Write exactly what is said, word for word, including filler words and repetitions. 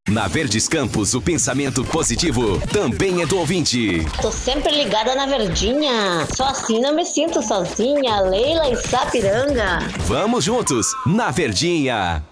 Na Verdes Campos, o pensamento positivo também é do ouvinte. Tô sempre ligada na Verdinha. Só assim não me sinto sozinha. Leila e Sapiranga. Vamos juntos, na Verdinha.